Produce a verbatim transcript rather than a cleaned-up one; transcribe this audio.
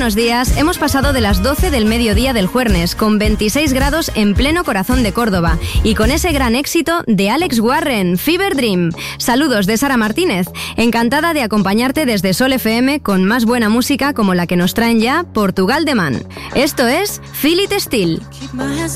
buenos días. Hemos pasado de las doce del mediodía del jueves, con veintiséis grados en pleno corazón de Córdoba y con ese gran éxito de Alex Warren, Fever Dream. Saludos de Sara Martínez, encantada de acompañarte desde Sol F M con más buena música como la que nos traen ya Portugal de Man. Esto es Feel It Still.